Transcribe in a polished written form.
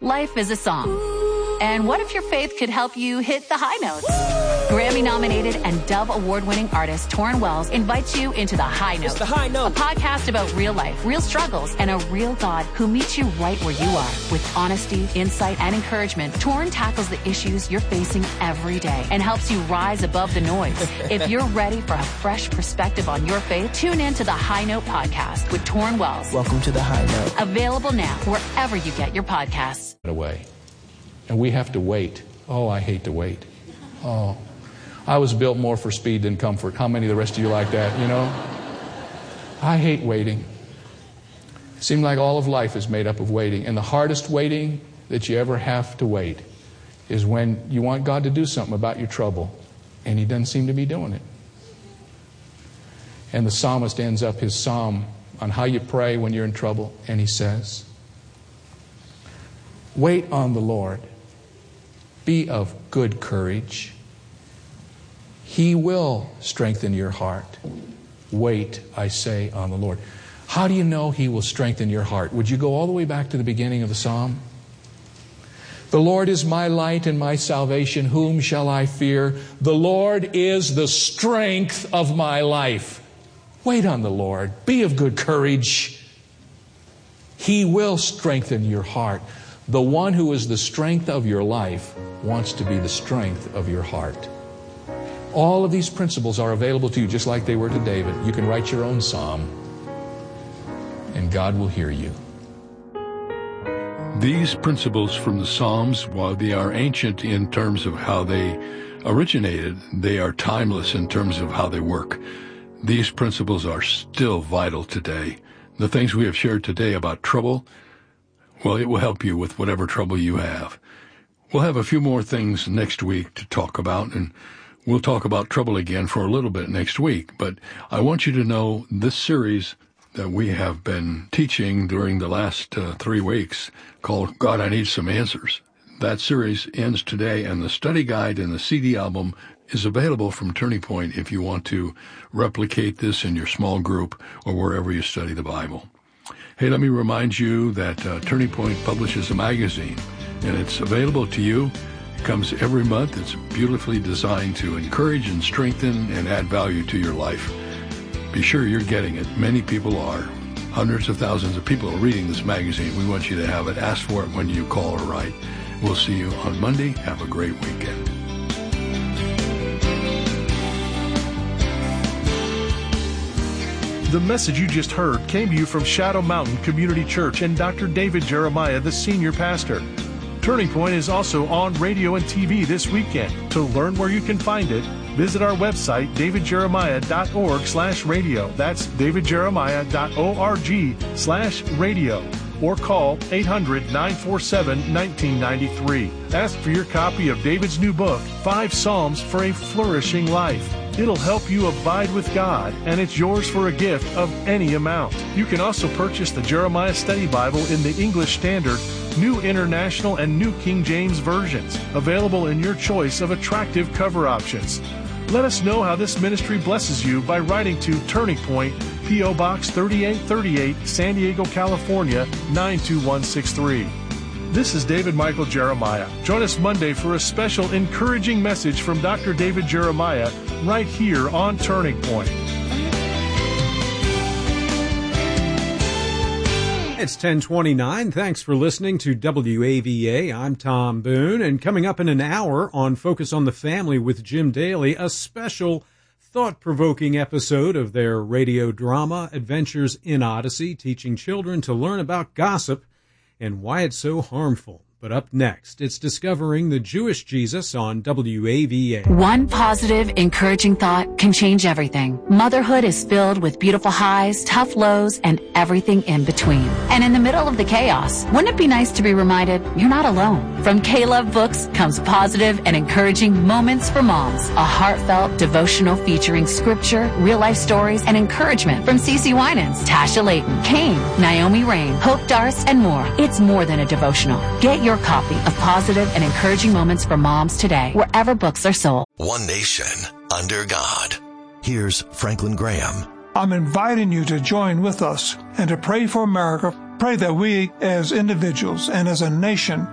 Life is a song. And what if your faith could help you hit the high notes? Grammy-nominated and Dove Award-winning artist Torrin Wells invites you into The High Note. It's The High Note. A podcast about real life, real struggles, and a real God who meets you right where you are. With honesty, insight, and encouragement, Torrin tackles the issues you're facing every day and helps you rise above the noise. If you're ready for a fresh perspective on your faith, tune in to The High Note podcast with Torrin Wells. Welcome to The High Note. Available now wherever you get your podcasts. Away. And we have to wait. Oh, I hate to wait. Oh, I was built more for speed than comfort. How many of the rest of you like that, you know? I hate waiting. It seems like all of life is made up of waiting. And the hardest waiting that you ever have to wait is when you want God to do something about your trouble, and He doesn't seem to be doing it. And the psalmist ends up his psalm on how you pray when you're in trouble, and he says, "Wait on the Lord. Be of good courage. He will strengthen your heart. Wait, I say, on the Lord." How do you know He will strengthen your heart? Would you go all the way back to the beginning of the psalm? "The Lord is my light and my salvation. Whom shall I fear? The Lord is the strength of my life." Wait on the Lord. Be of good courage. He will strengthen your heart. The one who is the strength of your life wants to be the strength of your heart. All of these principles are available to you just like they were to David. You can write your own psalm, and God will hear you. These principles from the Psalms, while they are ancient in terms of how they originated, they are timeless in terms of how they work. These principles are still vital today. The things we have shared today about trouble, well, it will help you with whatever trouble you have. We'll have a few more things next week to talk about, and we'll talk about trouble again for a little bit next week. But I want you to know this series that we have been teaching during the last 3 weeks called God, I Need Some Answers. That series ends today, and the study guide and the CD album is available from Turning Point if you want to replicate this in your small group or wherever you study the Bible. Hey, let me remind you that Turning Point publishes a magazine, and it's available to you. It comes every month. It's beautifully designed to encourage and strengthen and add value to your life. Be sure you're getting it. Many people are. Hundreds of thousands of people are reading this magazine. We want you to have it. Ask for it when you call or write. We'll see you on Monday. Have a great weekend. The message you just heard came to you from Shadow Mountain Community Church and Dr. David Jeremiah, the senior pastor. Turning Point is also on radio and TV this weekend. To learn where you can find it, visit our website, davidjeremiah.org/radio. That's davidjeremiah.org/radio. Or call 800-947-1993. Ask for your copy of David's new book, 5 Psalms for a Flourishing Life. It'll help you abide with God, and it's yours for a gift of any amount. You can also purchase the Jeremiah Study Bible in the English Standard, New International, and New King James versions, available in your choice of attractive cover options. Let us know how this ministry blesses you by writing to Turning Point, P.O. Box 3838, San Diego, California, 92163. This is David Michael Jeremiah. Join us Monday for a special encouraging message from Dr. David Jeremiah right here on Turning Point. It's 10:29. Thanks for listening to WAVA. I'm Tom Boone, and coming up in an hour on Focus on the Family with Jim Daly, a special thought-provoking episode of their radio drama, Adventures in Odyssey, teaching children to learn about gossip and why it's so harmful. But up next, it's Discovering the Jewish Jesus on WAVA. One positive, encouraging thought can change everything. Motherhood is filled with beautiful highs, tough lows, and everything in between. And in the middle of the chaos, wouldn't it be nice to be reminded you're not alone? From K-Love Books comes positive and encouraging Moments for Moms, a heartfelt devotional featuring scripture, real-life stories, and encouragement from CeCe Winans, Tasha Layton, Kane, Naomi Rain, Hope Darst, and more. It's more than a devotional. Get your copy of positive and encouraging Moments for Moms today, wherever books are sold. One nation under God. Here's Franklin Graham. I'm inviting you to join with us and to pray for America. Pray that we as individuals and as a nation